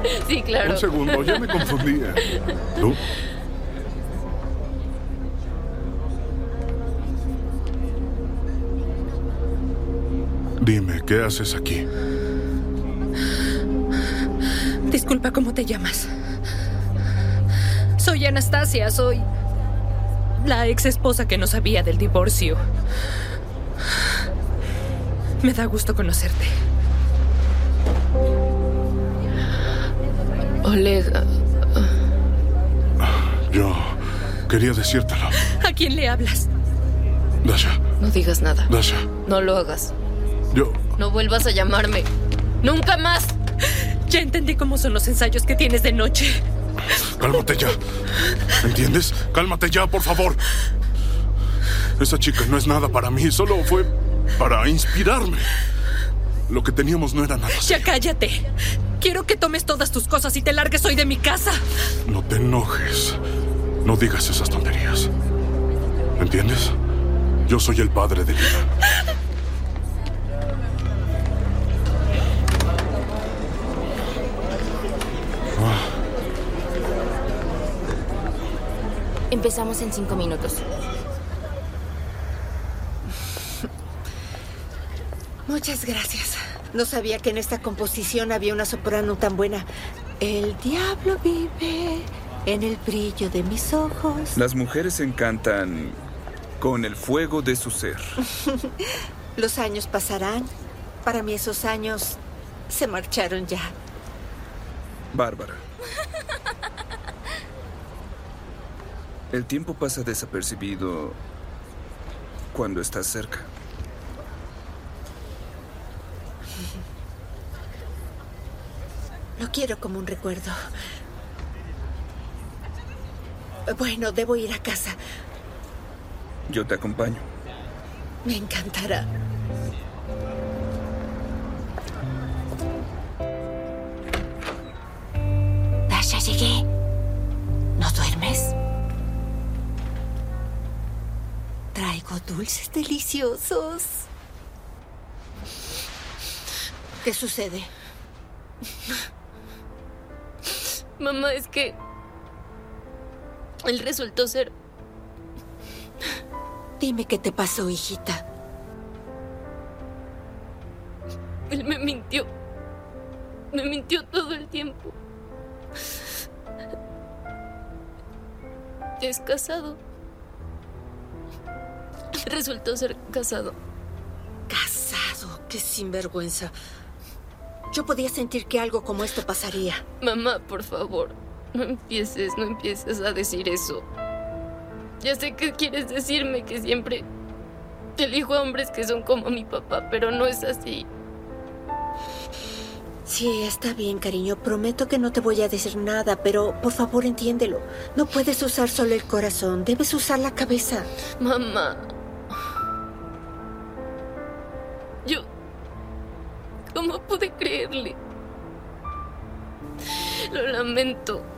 Sí, claro. Un segundo, ya me confundía. ¿Tú? Dime, ¿qué haces aquí? Disculpa, ¿cómo te llamas? Soy Anastasia, soy la ex esposa que no sabía del divorcio. Me da gusto conocerte. Oleg. Yo quería decírtelo. ¿A quién le hablas? Dasha. No digas nada. Dasha. No lo hagas. Yo... No vuelvas a llamarme. ¡Nunca más! Ya entendí cómo son los ensayos que tienes de noche. Cálmate ya. ¿Entiendes? Cálmate ya, por favor. Esa chica no es nada para mí. Solo fue para inspirarme. Lo que teníamos no era nada Ya serio. cállate. Quiero que tomes todas tus cosas y te largues hoy de mi casa. No te enojes. No digas esas tonterías. ¿Entiendes? Yo soy el padre de Lina. Empezamos en 5 minutos. Muchas gracias. No sabía que en esta composición había una soprano tan buena. El diablo vive en el brillo de mis ojos. Las mujeres encantan con el fuego de su ser. Los años pasarán. Para mí esos años se marcharon ya. Bárbara. El tiempo pasa desapercibido cuando estás cerca. Lo quiero como un recuerdo. Bueno, debo ir a casa. Yo te acompaño. Me encantará. Dasha, llegué. ¿No duermes? Traigo dulces deliciosos. ¿Qué sucede? Mamá, es que... él resultó ser... Dime qué te pasó, hijita. Él me mintió. Me mintió todo el tiempo. Es casado. Resultó ser casado. ¿Casado? ¡Qué sinvergüenza! Yo podía sentir que algo como esto pasaría. Mamá, por favor, no empieces a decir eso. Ya sé que quieres decirme que siempre elijo a hombres que son como mi papá, pero no es así. Sí, está bien, cariño. Prometo que no te voy a decir nada, pero por favor entiéndelo. No puedes usar solo el corazón, debes usar la cabeza. Mamá. Yo... ¿Cómo pude creerle? Lo lamento.